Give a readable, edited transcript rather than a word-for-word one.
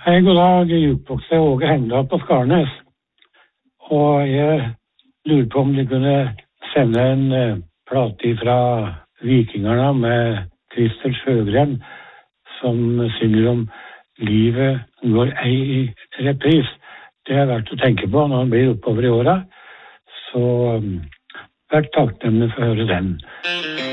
Hei, god dag, jukebokse Åge Hengdal på Skarnes. Og jeg lurer på om de kunne sende en plate fra Vikingerne med Christer Sjøgren, som synger om livet går ei i repris. Det er verdt å tenke på når han blir oppover i åra. Så vær takknemlig for å høre den.